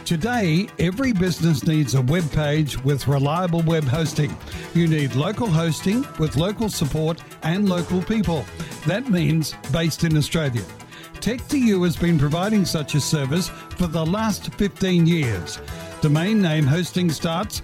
Today, every business needs a web page with reliable web hosting. You need local hosting with local support and local people. That means based in Australia. Tech2U has been providing such a service for the last 15 years. Domain name hosting starts